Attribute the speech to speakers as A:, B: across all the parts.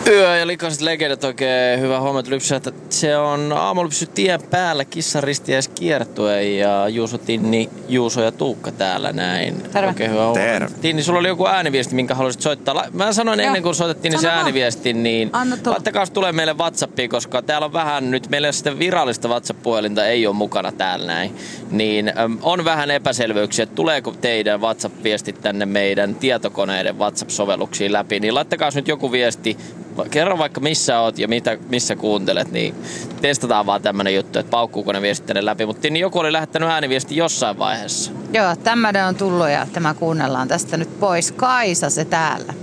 A: Yö ja likaiset legendat, oikein hyvä huomenta Lypsä, että se on aamulypsy tien päällä kissaristiäis kiertue ja Juuso, Tinni, Juuso ja Tuukka täällä näin.
B: Terve.
A: Oikein hyvä huomenta.
C: Terve.
A: Tinni, sulla oli joku ääniviesti, minkä haluaisit soittaa. Mä sanoin ennen kuin soitettiin se ääniviestin, niin laittakaa tulee meille WhatsAppiin, koska täällä on vähän nyt, meillä sitä virallista WhatsApp-puhelinta ei ole mukana täällä näin. Niin on vähän epäselvyyksiä, että tuleeko teidän WhatsApp-viestit tänne meidän tietokoneiden WhatsApp-sovelluksiin läpi, niin laittakaa nyt joku viesti. Kerro vaikka missä oot ja missä kuuntelet, niin testataan vaan tämmönen juttu, että paukkuuko ne viestit tänne läpi. Mutta joku oli lähettänyt ääniviesti jossain vaiheessa.
B: Joo, tämmöinen on tullut ja tämä kuunnellaan tästä nyt pois. Kaisa se täällä.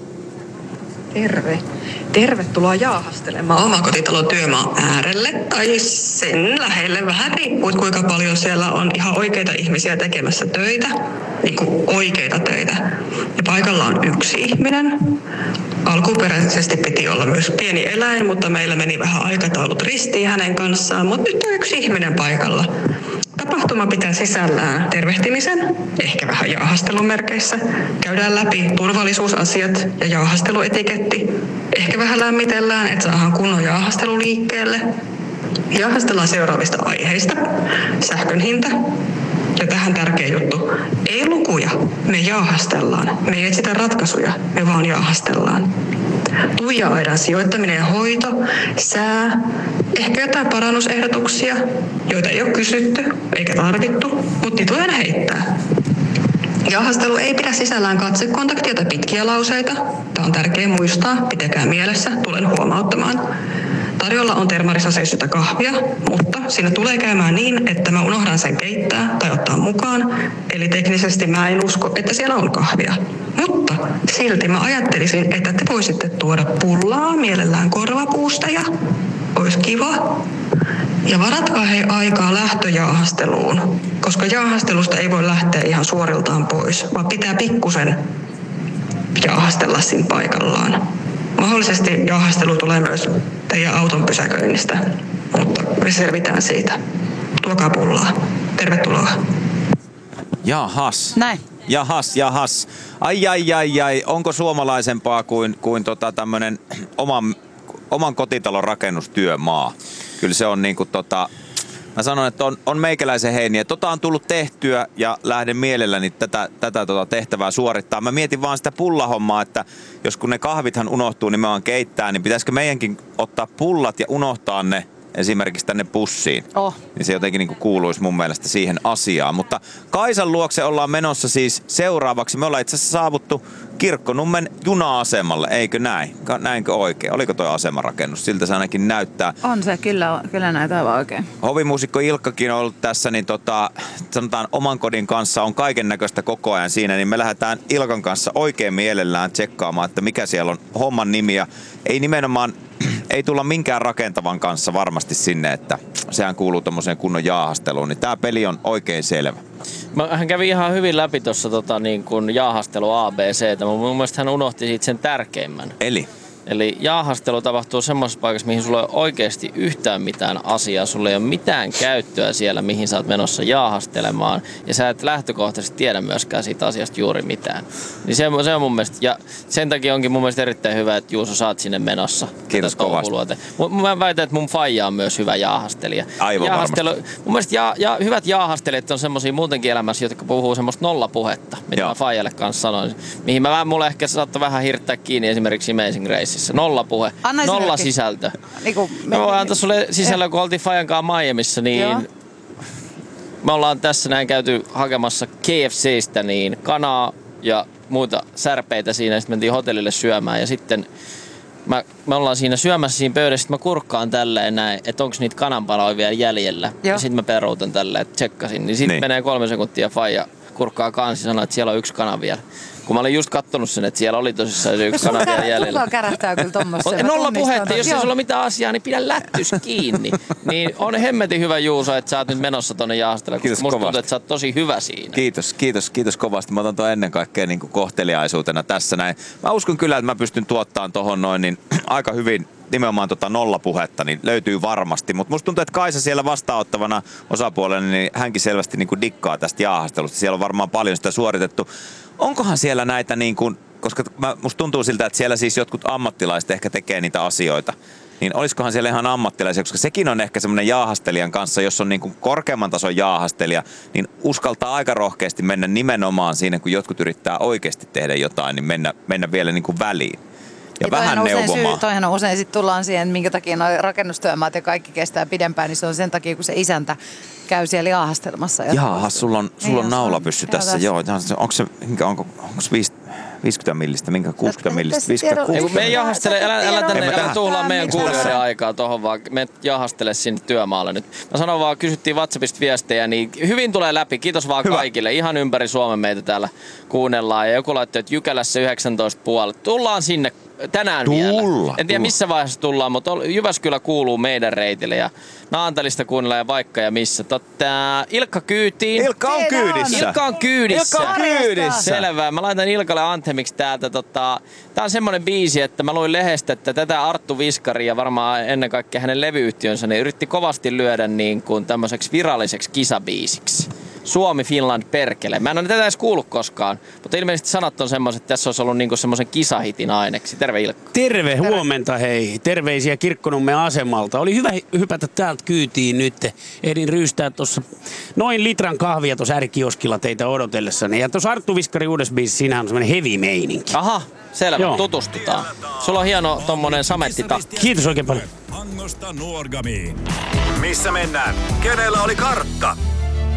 D: Terve. Tervetuloa jaahastelemaan omakotitalon työmaan äärelle tai sen lähelle. Vähän riippuu, kuinka paljon siellä on ihan oikeita ihmisiä tekemässä töitä, niin kuin oikeita töitä. Ja paikalla on yksi ihminen. Alkuperäisesti piti olla myös pieni eläin, mutta meillä meni vähän aikataulut ristiin hänen kanssaan, mutta nyt on yksi ihminen paikalla. Tapahtuma pitää sisällään tervehtimisen, ehkä vähän jaahastelumerkeissä. Käydään läpi turvallisuusasiat ja jaahasteluetiketti. Ehkä vähän lämmitellään, että saadaan kunnon jaahastelu liikkeelle. Jaahastellaan seuraavista aiheista. Sähkön hinta. Ja tähän tärkeä juttu. Ei lukuja. Me jaahastellaan. Me ei etsitä ratkaisuja. Me vaan jaahastellaan. Tuija-aidan sijoittaminen ja hoito, sää, ehkä jotain parannusehdotuksia, joita ei ole kysytty eikä tarvittu, mutta niitä voi aina heittää. Jaahastelu ei pidä sisällään katsekontaktia tai pitkiä lauseita. Tämä on tärkeää muistaa, pitäkää mielessä, tulen huomauttamaan. Tarjolla on termarissa seissyttä kahvia, mutta siinä tulee käymään niin, että mä unohdan sen keittää tai ottaa mukaan. Eli teknisesti mä en usko, että siellä on kahvia. Mutta silti mä ajattelisin, että te voisitte tuoda pullaa, mielellään korvapuusteja. Olisi kiva. Ja varatkaa hei aikaa lähtöjaahasteluun, koska jaahastelusta ei voi lähteä ihan suoriltaan pois, vaan pitää pikkusen jaahastella siinä paikallaan. Mahdollisesti jaahastelu tulee myös teidän auton pysäköinnistä, mutta me selvitään siitä. Tuokaa pullaa. Tervetuloa.
C: Jahas.
B: Näin.
C: Jahas. Ai. Onko suomalaisempaa kuin tämmönen oman kotitalon rakennustyömaa? Kyllä se on niinku mä sanon, että on meikäläisen heiniä. On tullut tehtyä ja lähden mielelläni tätä tehtävää suorittaa. Mä mietin vaan sitä pullahommaa, että jos kun ne kahvithan unohtuu, niin me vaan keittää, niin pitäisikö meidänkin ottaa pullat ja unohtaa ne esimerkiksi tänne pussiin. Niin se jotenkin niin kuin kuuluisi mun mielestä siihen asiaan. Mutta Kaisan luokse ollaan menossa siis seuraavaksi. Me ollaan itse asiassa saavuttu Kirkkonummen juna-asemalle, eikö näin? Näinkö oikein? Oliko toi asemarakennus? Siltä se ainakin näyttää.
B: On se, kyllä näyttää aivan oikein.
C: Hovimuusikko Ilkkakin on ollut tässä, niin sanotaan oman kodin kanssa on kaiken näköistä koko ajan siinä, niin me lähdetään Ilkan kanssa oikein mielellään tsekkaamaan, että mikä siellä on homman nimi. Ja ei nimenomaan, ei tulla minkään rakentavan kanssa varmasti sinne, että sehän kuuluu tommoseen kunnon jaahasteluun, niin tää peli on oikein selvä.
A: Hän kävi ihan hyvin läpi tuossa niin kuin jaahastelu ABC:tä, mutta mun mielestä hän unohti siitä sen tärkeimmän. Eli jaahastelu tapahtuu semmoisessa paikassa, mihin sulla ei ole oikeasti yhtään mitään asiaa. Sulla ei ole mitään käyttöä siellä, mihin sä oot menossa jaahastelemaan. Ja sä et lähtökohtaisesti tiedä myöskään siitä asiasta juuri mitään. Niin se on mun mielestä, ja sen takia onkin mun mielestä erittäin hyvä, että Juuso sä oot sinne menossa.
C: Kiitos kovasti.
A: Mä väitän, että mun faija on myös hyvä jaahastelija.
C: Aivan varmasti.
A: Mun mielestä hyvät jaahastelijat on semmosia muutenkin elämässä, jotka puhuu semmoista nollapuhetta, mitä mä faijalle kanssa sanoin. Mihin mulle ehkä saattoi vähän hirttää kiinni esimerkiksi Amazing Race. Nollapuhe, nolla sisältö. Me voin antaa sulle sisällä, kun oltiin Fajan kanssa Miamiissa, niin me ollaan tässä näin käyty hakemassa KFC:stä niin kanaa ja muita särpeitä siinä, ja sitten mentiin hotellille syömään, ja sitten me ollaan siinä syömässä siinä pöydässä, sitten mä kurkkaan tälleen näin, että onko niitä kananpaloja vielä jäljellä, ja sitten mä peruutan tälleen, että tsekkasin, niin sitten menee 3 sekuntia Faija kurkkaa kanssa ja sanoo, että siellä on 1 kana vielä. Kun mä olin just kattonut sen, että siellä oli tosissaan 1 kana vielä jäljellä.
B: Kuka kärähtää kyllä tommoista.
A: Nolla puhetta, jos ei sulla ole mitään asiaa, niin pidä lättys kiinni. Niin on hemmetin hyvä Juuso, että sä oot nyt menossa tonne jaahastelemaan, koska musta tuntuu, että sä oot tosi hyvä siinä.
C: Kiitos kovasti. Mä otan tuon ennen kaikkea niin kuin kohteliaisuutena tässä näin. Mä uskon kyllä, että mä pystyn tuottamaan tohon noin niin aika hyvin nimenomaan nollapuhetta, niin löytyy varmasti. Mutta musta tuntuu, että Kaisa siellä vastaanottavana osapuolella, niin hänkin selvästi niin kuin dikkaa tästä jaahastelusta. Siellä on varmaan paljon sitä suoritettu. Onkohan siellä näitä niin kuin, koska musta tuntuu siltä, että siellä siis jotkut ammattilaiset ehkä tekee niitä asioita. Niin olisikohan siellä ihan ammattilaisia, koska sekin on ehkä semmoinen jaahastelijan kanssa, jos on niin kuin korkeamman tason jaahastelija, niin uskaltaa aika rohkeasti mennä nimenomaan siinä, kun jotkut yrittää oikeasti tehdä jotain, niin mennä vielä niin kuin väliin. Ja vähän neuvomaan.
B: Toihan on usein sitten tullaan siihen, minkä takia nuo rakennustyömaat ja kaikki kestää pidempään, niin se on sen takia, kun se isäntä käy siellä jaahastelmassa.
C: Jaahas, sulla on naulapyssy tässä. Joo, onko se 50 millistä, minkä 60 millistä, 56.
A: Me ei jahastele, älä tänne tuhlaa meidän kuulijoiden aikaa tohon, vaan me jahastele sinne työmaalle nyt. Mä sanon vaan, kysyttiin WhatsAppista viestejä, niin hyvin tulee läpi. Kiitos vaan kaikille. Ihan ympäri Suomen meitä täällä kuunnellaan. Ja joku laittoi, että Jykälässä 19,5. Tullaan sinne tänään vielä. En tiedä missä vaiheessa tullaan, mutta Jyväskylä kuuluu meidän reitille ja Naantalista kuunnellaan ja vaikka ja missä. Ilkka kyytiin.
C: Ilkka on kyydissä.
A: Ilkka on kyydissä.
C: Ilkka on kyydissä.
A: Selvä. Mä laitan Ilkalle anthemiksi täältä. Tää on semmonen biisi, että mä luin lehdestä, että tätä Arttu Viskari ja varmaan ennen kaikkea hänen levyyhtiönsä niin yritti kovasti lyödä niin kuin tämmöiseksi viralliseksi kisabiisiksi. Suomi, Finland, perkele. Mä en ole tätä edes kuullut koskaan, mutta ilmeisesti sanat on semmoiset, että tässä olisi ollut niinku semmoisen kisahitin aineksi. Terve Ilkka.
E: Terve, huomenta hei. Terveisiä Kirkkonummen asemalta. Oli hyvä hypätä täältä kyytiin nyt. Ehdin ryystää tuossa noin litran kahvia tuossa ärikioskilla teitä odotellessani. Ja tuossa Arttu Viskari uudessa biisissä, siinähän on semmoinen heavy meininki.
A: Aha, selvä.
E: Joo.
A: Tutustutaan. Sulla on hieno tommonen samettitakki.
E: Kiitos oikein paljon.
F: Hangosta Nuorgamiin. Missä mennään? Kenellä oli kartta?